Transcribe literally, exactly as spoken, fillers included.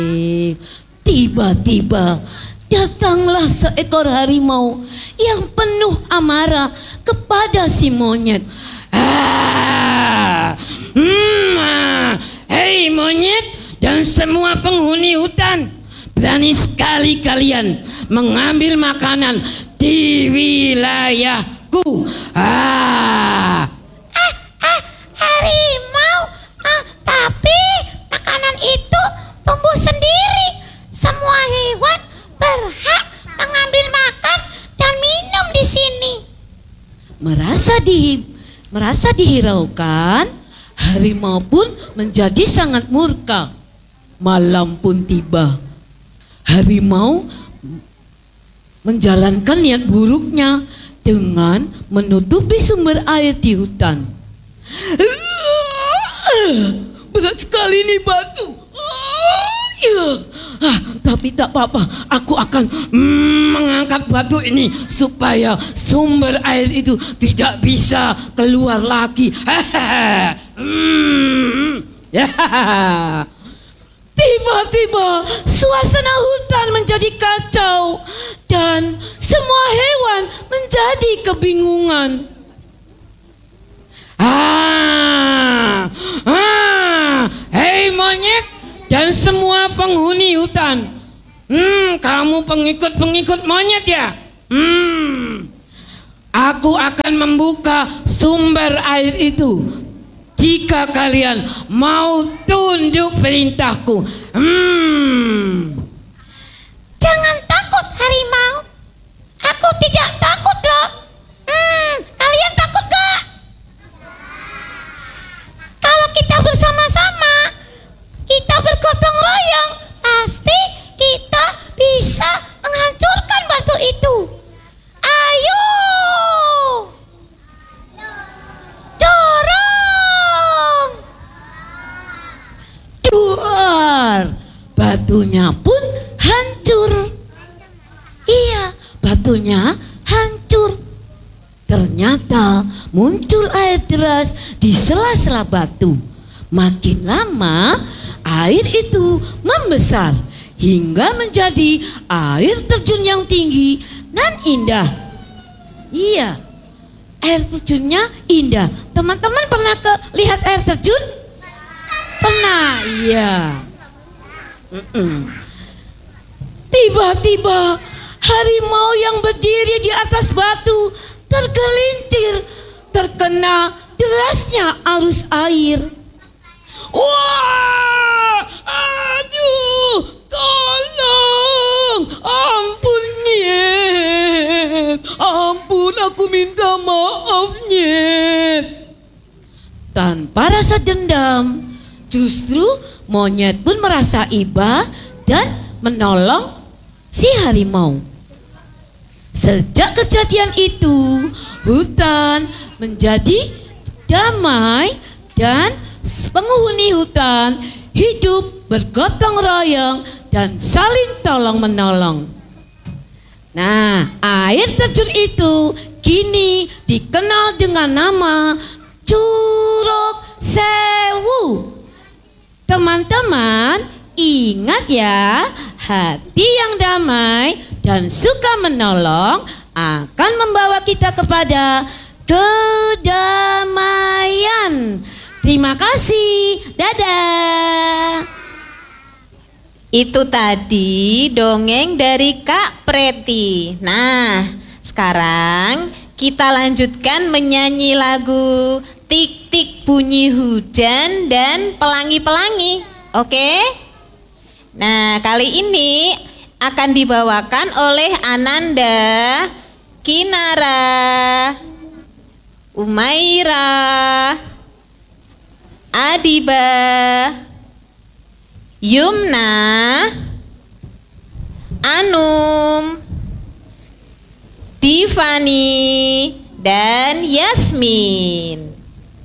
Tiba-tiba datanglah seekor harimau yang penuh amarah kepada si monyet. Ah, hmm, ah, hei monyet dan semua penghuni hutan, berani sekali kalian mengambil makanan di wilayahku. Ah, ah, ah harimau, ah, tapi makanan itu tumbuh sendiri. Semua hewan berhak mengambil makan dan minum di sini. Merasa di merasa dihiraukan, harimau pun menjadi sangat murka. Malam pun tiba. Harimau menjalankan niat buruknya dengan menutupi sumber air di hutan. Berat sekali nih batu. Ah, tapi tak apa-apa, aku akan mm, mengangkat batu ini supaya sumber air itu tidak bisa keluar lagi. hmm, ya. Tiba-tiba suasana hutan menjadi kacau dan semua hewan menjadi kebingungan. Ah, ah, hei monyet dan semua penghuni hutan. Hmm, kamu pengikut-pengikut monyet ya? Hmm, aku akan membuka sumber air itu jika kalian mau tunduk perintahku. Hmm. Jangan takut harimau. Aku tidak takut loh. Hmm, kalian takut gak? Kalau kita bersama-sama, kita bergotong royong, pasti kita bisa menghancurkan batu itu. Ayo, dorong. Duar, batunya pun hancur. Iya, batunya hancur. Ternyata muncul air deras di sela-sela batu. Makin lama air itu membesar hingga menjadi air terjun yang tinggi dan indah. Iya, air terjunnya indah. Teman-teman pernah ke lihat air terjun? Pernah, iya. Mm-mm. Tiba-tiba harimau yang berdiri di atas batu tergelincir terkena derasnya arus air. Wah, aduh, tolong, ampun nyet, ampun aku minta maaf nyet. Tanpa rasa dendam, justru monyet pun merasa iba dan menolong si harimau. Sejak kejadian itu, hutan menjadi damai dan penghuni hutan hidup bergotong royong dan saling tolong menolong. Nah, air terjun itu kini dikenal dengan nama Curug Sewu. Teman-teman, ingat ya, hati yang damai dan suka menolong akan membawa kita kepada kedamaian. Terima kasih, dadah. Itu tadi dongeng dari Kak Preti. Nah, sekarang kita lanjutkan menyanyi lagu Tik-tik bunyi hujan dan pelangi-pelangi. Oke? Nah, kali ini akan dibawakan oleh Ananda, Kinara, Umaira, Adiba, Yumna, Anum, Divani, dan Yasmin.